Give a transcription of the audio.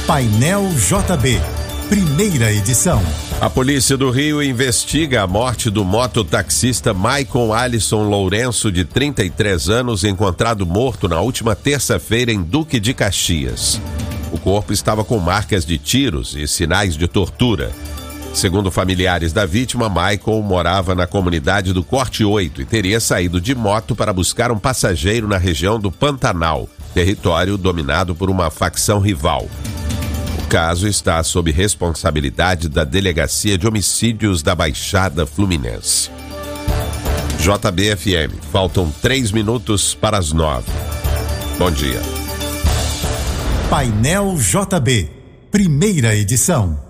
Painel JB, primeira edição. A polícia do Rio investiga a morte do mototaxista Maicon Alisson Lourenço, de 33 anos, encontrado morto na última terça-feira em Duque de Caxias. O corpo estava com marcas de tiros e sinais de tortura. Segundo familiares da vítima, Maicon morava na comunidade do Corte 8 e teria saído de moto para buscar um passageiro na região do Pantanal, território dominado por uma facção rival. O caso está sob responsabilidade da Delegacia de Homicídios da Baixada Fluminense. JB-FM, faltam 3 minutos para as 9. Bom dia. Painel JB, primeira edição.